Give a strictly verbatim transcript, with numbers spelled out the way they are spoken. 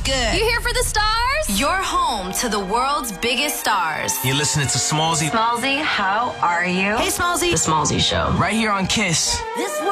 good? You here for the stars? You're home to the world's biggest stars. You're listening to Smallzy. Smallzy, how are you? Hey, Smallzy. The Smallzy Show. Right here on Kiss. This